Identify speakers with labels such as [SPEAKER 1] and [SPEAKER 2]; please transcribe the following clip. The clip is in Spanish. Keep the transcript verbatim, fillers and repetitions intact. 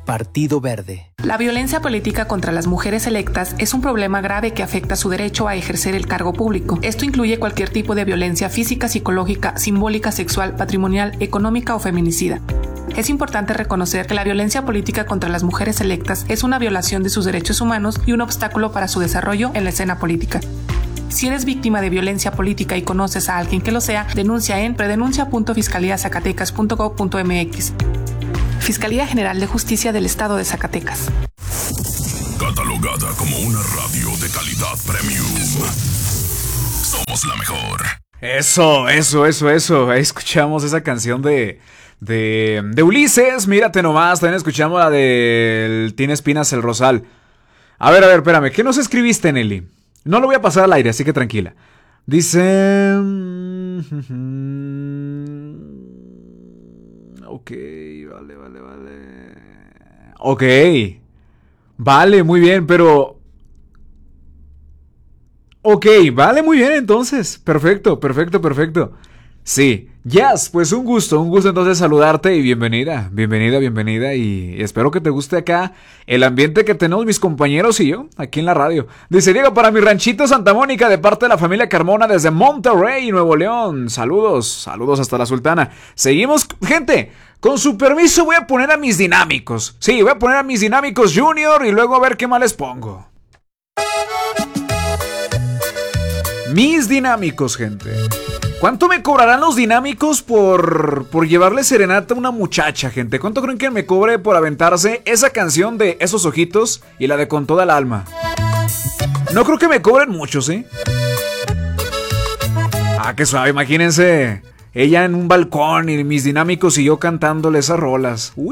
[SPEAKER 1] Partido Verde.
[SPEAKER 2] La violencia política contra las mujeres electas es un problema grave que afecta su derecho a ejercer el cargo público. Esto incluye cualquier tipo de violencia física, psicológica, simbólica, sexual, patrimonial, económica o feminicida. Es importante reconocer que la violencia política contra las mujeres electas es una violación de sus derechos humanos y un obstáculo para su desarrollo en la escena política. Si eres víctima de violencia política y conoces a alguien que lo sea, denuncia en predenuncia punto fiscalía zacatecas punto gob punto mx. Fiscalía General de Justicia del Estado de Zacatecas.
[SPEAKER 3] Catalogada como una radio de calidad premium. Somos la mejor.
[SPEAKER 4] Eso, eso, eso, eso. Ahí escuchamos esa canción de... De, de Ulises, mírate nomás. También escuchamos la de Tiene espinas el rosal. A ver, a ver, espérame. ¿Qué nos escribiste, Nelly? No lo voy a pasar al aire, así que tranquila. Dice... Ok, vale, vale, vale. Ok. Vale, muy bien, pero... Ok, vale, muy bien entonces. Perfecto, perfecto, perfecto. Sí, Jazz, pues un gusto, un gusto entonces saludarte y bienvenida, bienvenida, bienvenida y espero que te guste acá el ambiente que tenemos mis compañeros y yo aquí en la radio. Dice Diego, para mi ranchito Santa Mónica de parte de la familia Carmona desde Monterrey, Nuevo León. Saludos, saludos hasta la Sultana. Seguimos, gente, con su permiso voy a poner a mis dinámicos. Sí, voy a poner a mis dinámicos Junior y luego a ver qué más les pongo. Mis dinámicos, gente. ¿Cuánto me cobrarán los dinámicos por, por llevarle serenata a una muchacha, gente? ¿Cuánto creen que me cobre por aventarse esa canción de Esos Ojitos y la de Con Toda el Alma? No creo que me cobren mucho, ¿sí? Ah, qué suave, imagínense. Ella en un balcón y mis dinámicos y yo cantándole esas rolas. Uy.